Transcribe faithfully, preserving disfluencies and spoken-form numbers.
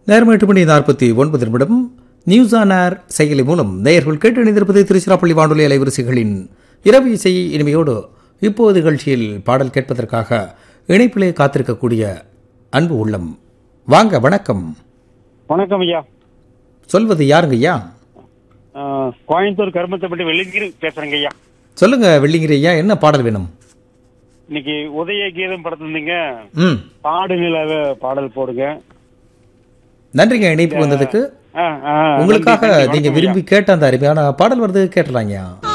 நேரம் எட்டு மணி நாற்பத்தி ஒன்பது நிமிடம். நியூஸ் ஆன் ஏர் செயலி மூலம் நேயர்கள் கேட்டு இணைந்திருப்பது திருச்சிராப்பள்ளி வானொலி அலைவரிசைகளின் இரவு இசை இனிமையோடு. இப்போது நிகழ்ச்சியில் பாடல் கேட்பதற்காக இணைப்பிலே காத்திருக்கக்கூடிய அன்பு உள்ளம். வாங்க, வணக்கம். வணக்கம் ஐயா. சொல்வது யாருங்க ஐயா? கோயம்புத்தூர் கருமத்தைப்பட்டி வெள்ளிங்கிரி பேசுறேங்க ஐயா. சொல்லுங்க வெள்ளிங்கிரி ஐயா, என்ன பாடல் வேணும்? இன்னைக்கு உதய கீதம் படத்துலீங்க ம் பாடு நிலவ பாடல் போடுங்க. நன்றிங்க இணைப்பு வந்ததுக்கு. ஆ, ஆ, உங்களுக்காக நன்றி, நன்றி, நீங்க வணக்கம் ஐயா. விரும்பி கேட்ட அந்த அருமையான பாடல் வருது, கேட்டுறாங்க.